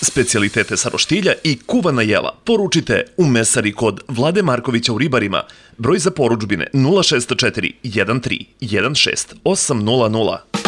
Specijalitete sa roštilja i kuvana jela poručite u mesari kod Vlade Markovića u Ribarima. Broj za poručbine 064 13 16 800.